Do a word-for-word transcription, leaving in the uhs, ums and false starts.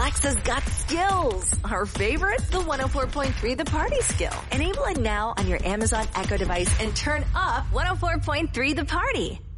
Alexa's got skills. Our favorite? The one oh four point three The Party skill. Enable it now on your Amazon Echo device and turn up one oh four point three The Party.